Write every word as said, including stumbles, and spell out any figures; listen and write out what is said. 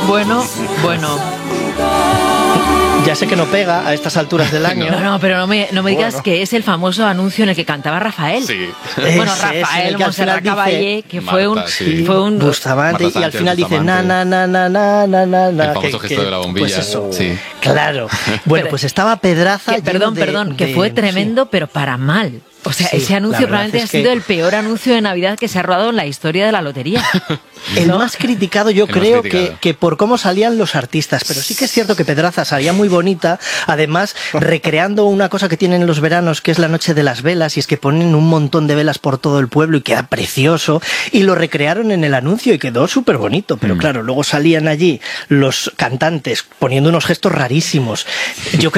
Bueno, bueno. Ya sé que no pega a estas alturas del año. No, no, pero no me, no me digas Bueno. que es el famoso anuncio en el que cantaba Rafael. Sí. Bueno, Ese, ese, en el Rafael que al Montserrat final dice Caballé, que fue un... Marta, sí. Fue un Bustamante, Marta y al Sánchez, final dice na, Bustamante. na, na, na, na, na, na, na. El famoso gesto de la bombilla. Pues eso, Sí. claro. Bueno, Pero- pues estaba Pedraza que, lleno perdón, de- perdón, que de- fue sí. tremendo, pero para mal. O sea, Sí, ese la anuncio verdad probablemente es ha que- sido el peor anuncio de Navidad que se ha rodado en la historia de la lotería. El más criticado yo El más creo criticado. Que, que por cómo salían los artistas, pero sí que es cierto que Pedraza salía muy bonita, además recreando una cosa que tienen los veranos, que es la noche de las velas, y es que ponen un montón de velas por todo el pueblo y queda precioso, y lo recrearon en el anuncio y quedó súper bonito, pero Mm. claro, luego salían allí los cantantes poniendo unos gestos rarísimos. Yo